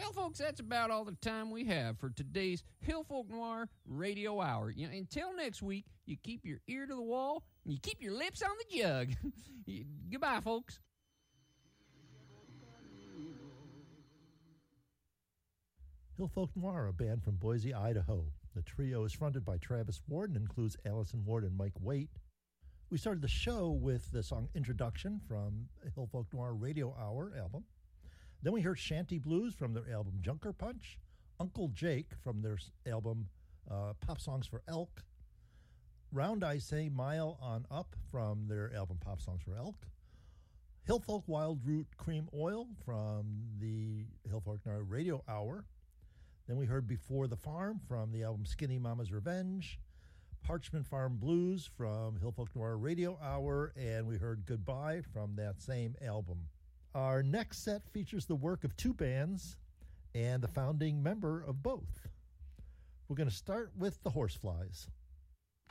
Well, folks, that's about all the time we have for today's Hill Folk Noir Radio Hour. Until next week, you keep your ear to the wall and you keep your lips on the jug. Goodbye, folks. Hill Folk Noir, a band from Boise, Idaho. The trio is fronted by Travis Ward and includes Allison Ward and Mike Waite. We started the show with the song Introduction from Hill Folk Noir Radio Hour album. Then we heard Shanty Blues from their album Junker Punch, Uncle Jake from their album Pop Songs for Elk, Round I Say Mile on Up from their album Pop Songs for Elk, Hill Folk Wild Root Cream Oil from the Hill Folk Noir Radio Hour. Then we heard Before the Farm from the album Skinny Mama's Revenge, Parchment Farm Blues from Hill Folk Noir Radio Hour, and we heard Goodbye from that same album. Our next set features the work of two bands and the founding member of both. We're going to start with the Horseflies.